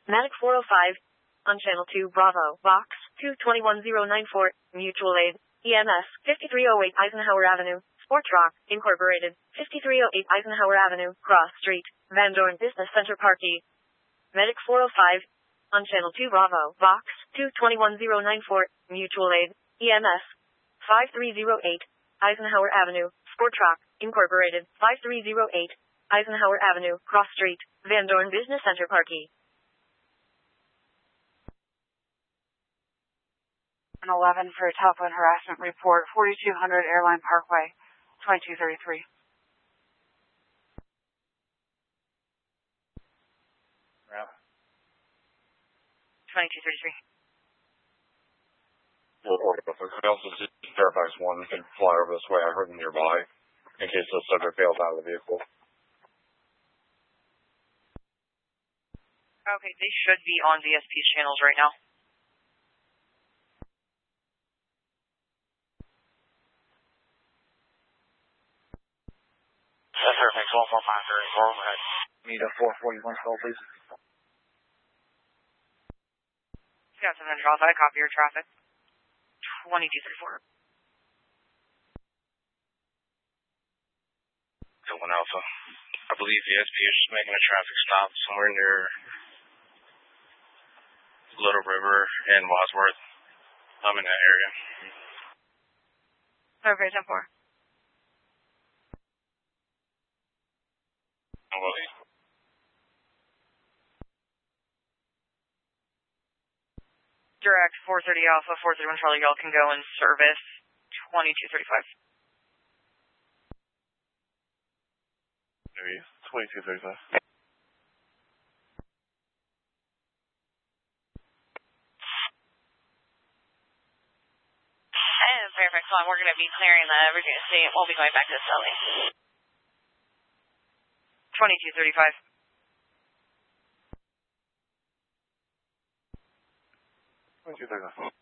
Medic 405. On Channel 2 Bravo, Box 221094, Mutual Aid, EMS 5308 Eisenhower Avenue, Sports Rock, Incorporated, 5308 Eisenhower Avenue, Cross Street, Van Dorn Business Center Parkey. Medic 405. On Channel 2 Bravo, Box 221094, Mutual Aid, EMS 5308 Eisenhower Avenue, Sports Rock, Incorporated, 5308 Eisenhower Avenue, Cross Street, Van Dorn Business Center Parkey. An 11 for a telephone harassment report, 4200 Airline Parkway, 2233. Route. 2233. Also, Fairfax 1 can fly over this way. I heard them nearby in case the subject bails out of the vehicle. Okay, they should be on VSP's channels right now. Fairfax 14534 overhead. Need a 441 call, please. Got 700 off. I copy your traffic. 2234. So 1 Alpha. I believe the SP is just making a traffic stop somewhere near Little River and Wadsworth. I'm in that area. Okay, 10-4. Willie. Direct 430 Alpha, 431 Charlie, y'all can go in service 2235. Maybe 2235. And Fairfax 1, we're going to be clearing the Virginia State. We'll be going back to Sully. 2235. 2235.